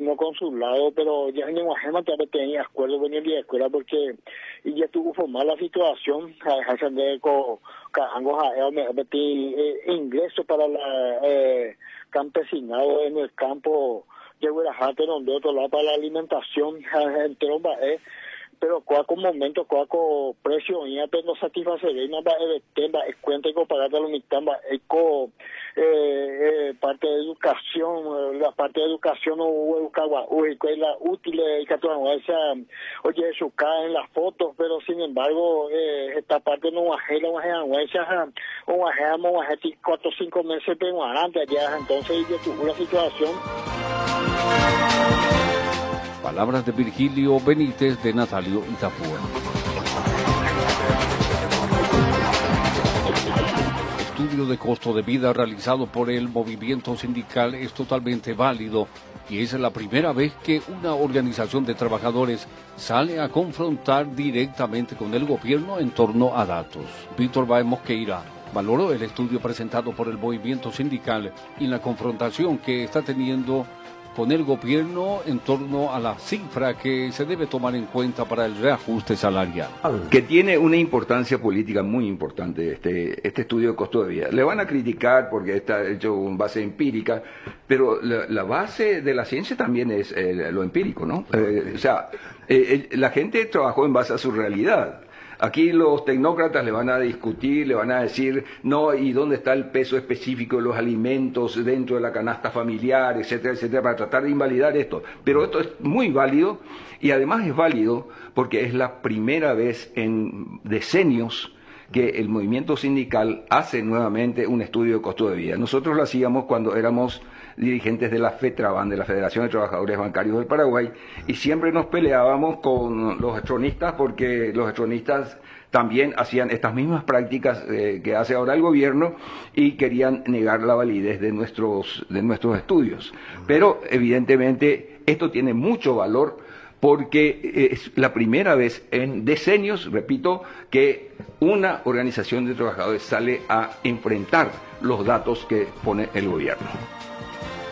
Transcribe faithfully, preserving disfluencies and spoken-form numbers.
mismo consulado, pero ya en Guajema también tenía acuerdo con la escuela porque y ya tuvo formar la situación, hacer de con angos a ingreso para la eh, campesinado en el campo de Guerajate, donde otro lado para la alimentación, en tromba, eh. Pero cuaco momento, cuaco precio, y apenas no satisfaceré, y nada, es tema, es cuenta y comparar a lo mitamba, eco, eh, parte de educación, la parte de educación, o educagua, o la útil, y que oye, su cae en las fotos, pero sin embargo, eh, esta parte no bajela, o sea, o bajamos, o cuatro o cinco meses, pero antes, allá, entonces, ya tuvo la situación. Palabras de Virgilio Benítez de Natalio Itapúa. Estudio de costo de vida realizado por el movimiento sindical es totalmente válido y es la primera vez que una organización de trabajadores sale a confrontar directamente con el gobierno en torno a datos. Víctor Báez Mosqueira valoró el estudio presentado por el movimiento sindical y la confrontación que está teniendo con el gobierno en torno a la cifra que se debe tomar en cuenta para el reajuste salarial. Que tiene una importancia política muy importante este, este estudio de costo de vida. Le van a criticar porque está hecho en base empírica, pero la, la base de la ciencia también es eh, lo empírico, ¿no? Eh, o sea, eh, la gente trabajó en base a su realidad. Aquí los tecnócratas le van a discutir, le van a decir, no, ¿y dónde está el peso específico de los alimentos dentro de la canasta familiar, etcétera, etcétera, para tratar de invalidar esto? Pero esto es muy válido y además es válido porque es la primera vez en decenios que el movimiento sindical hace nuevamente un estudio de costo de vida. Nosotros lo hacíamos cuando éramos dirigentes de la FETRABAN, de la Federación de Trabajadores Bancarios del Paraguay, y siempre nos peleábamos con los estronistas porque los estronistas también hacían estas mismas prácticas eh, que hace ahora el gobierno y querían negar la validez de nuestros, de nuestros estudios. Pero evidentemente esto tiene mucho valor porque es la primera vez en decenios, repito, que una organización de trabajadores sale a enfrentar los datos que pone el gobierno.